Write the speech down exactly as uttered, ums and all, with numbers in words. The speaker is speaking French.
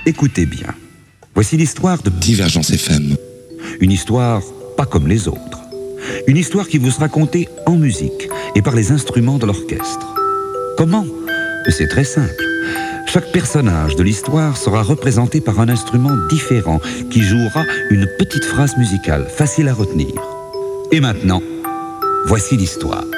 Écoutez bien. Voici l'histoire de Divergence F M. Une histoire pas comme les autres. Une histoire qui vous sera contée en musique et par les instruments de l'orchestre. Comment? C'est très simple. Chaque personnage de l'histoire sera représenté par un instrument différent qui jouera une petite phrase musicale facile à retenir. Et maintenant, voici l'histoire.